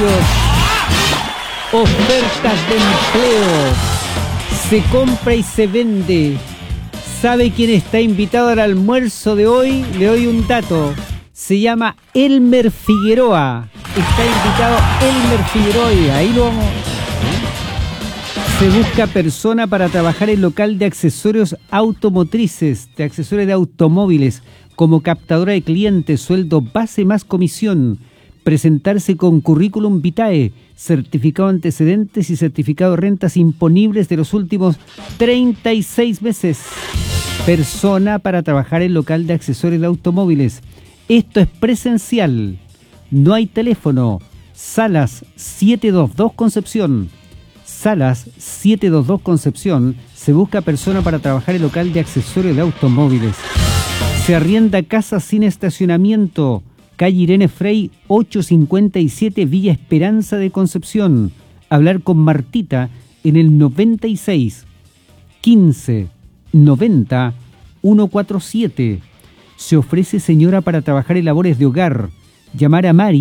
accesorios. Ofertas de empleo. Se compra y se vende. ¿Sabe quién está invitado al almuerzo de hoy? Le doy un dato. Se llama Elmer Figueroa. Está invitado Elmer Figueroa y ahí lo vamos. Se busca persona para trabajar en local de accesorios automotrices, de accesorios de automóviles, como captadora de clientes, sueldo base más comisión. Presentarse con currículum vitae, certificado de antecedentes y certificado de rentas imponibles de los últimos 36 meses. Persona para trabajar en local de accesorios de automóviles. Esto es presencial. No hay teléfono. Salas 722 Concepción. Salas 722 Concepción. Se busca persona para trabajar en local de accesorios de automóviles. Se arrienda casa sin estacionamiento. Calle Irene Frey 857 Villa Esperanza de Concepción. Hablar con Martita en el 96 15 90 147. Se ofrece señora para trabajar en labores de hogar. Llamar a Mari